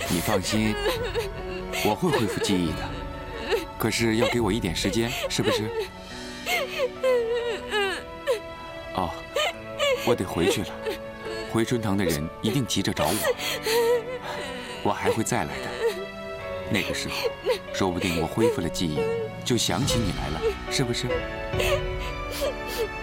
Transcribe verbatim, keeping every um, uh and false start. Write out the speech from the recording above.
你放心，我会恢复记忆的。可是要给我一点时间，是不是？哦，我得回去了。回春堂的人一定急着找我，我还会再来的。那个时候，说不定我恢复了记忆，就想起你来了，是不是？